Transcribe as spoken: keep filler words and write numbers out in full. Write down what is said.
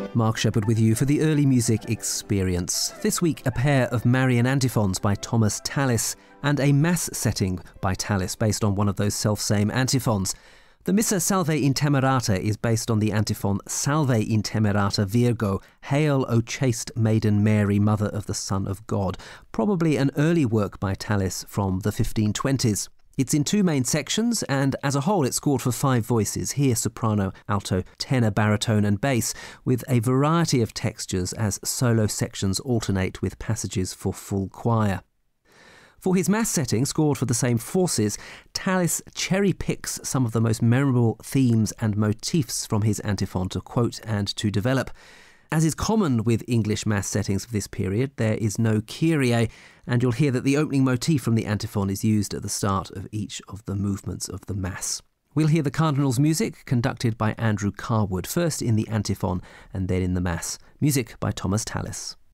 Mark Shepherd with you for the Early Music Experience. This week, a pair of Marian antiphons by Thomas Tallis and a Mass setting by Tallis based on one of those self-same antiphons. The Missa Salve Intemerata is based on the antiphon Salve Intemerata Virgo, Hail, O chaste maiden Mary, Mother of the Son of God, probably an early work by Tallis from the fifteen twenties. It's in two main sections, and as a whole it's scored for five voices, here soprano, alto, tenor, baritone and bass, with a variety of textures as solo sections alternate with passages for full choir. For his Mass setting, scored for the same forces, Tallis cherry-picks some of the most memorable themes and motifs from his antiphon to quote and to develop. As is common with English Mass settings of this period, there is no Kyrie, and you'll hear that the opening motif from the antiphon is used at the start of each of the movements of the Mass. We'll hear the Cardinals' music, conducted by Andrew Carwood, first in the antiphon and then in the Mass. Music by Thomas Tallis.